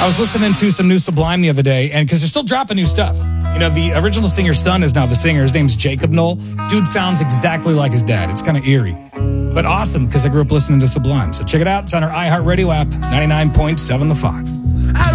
I was listening to some new Sublime the other day, and because they're still dropping new stuff. You know, the original singer's son is now the singer. His name's Jacob Knoll. Dude sounds exactly like his dad. It's kind of eerie, but awesome because I grew up listening to Sublime. So check it out. It's on our iHeartRadio app, 99.7 The Fox.